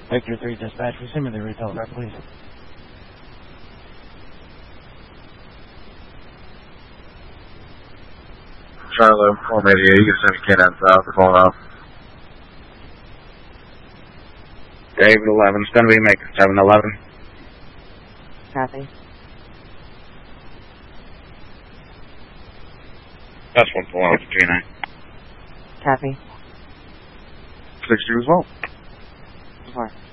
Victor 3 dispatch, we send me the retail card, please. Charlotte, 488, you can send a kid on south, phone off. David 11, it's going to be making 711. Copy. That's 141 for G9. Copy. 60 as well. 4.